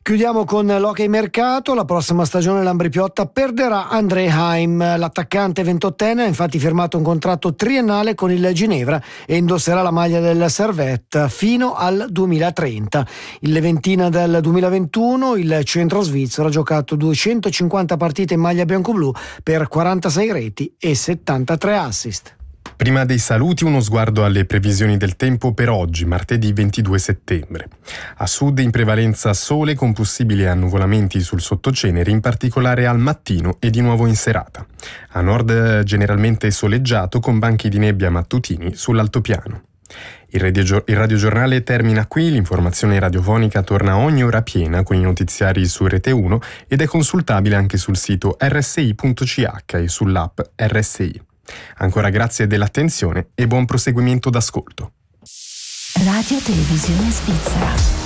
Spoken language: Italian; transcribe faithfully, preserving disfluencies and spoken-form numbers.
Chiudiamo con l'hockey mercato. La prossima stagione l'Ambrì-Piotta perderà André Heim. L'attaccante ventottenne ha infatti firmato un contratto triennale con il Ginevra e indosserà la maglia del Servette fino al duemilatrenta. Il Leventina del duemilaventuno, il centro svizzero ha giocato duecentocinquanta partite in maglia bianco-blu per quarantasei reti e settantatré assist. Prima dei saluti, uno sguardo alle previsioni del tempo per oggi, martedì ventidue settembre. A sud in prevalenza sole con possibili annuvolamenti sul sottocenere, in particolare al mattino e di nuovo in serata. A nord generalmente soleggiato con banchi di nebbia mattutini sull'altopiano. Il, radio, il radiogiornale termina qui, l'informazione radiofonica torna ogni ora piena con i notiziari su Rete uno ed è consultabile anche sul sito erre esse i punto ci acca e sull'app erre esse i. Ancora grazie dell'attenzione e buon proseguimento d'ascolto. Radio Televisione Svizzera.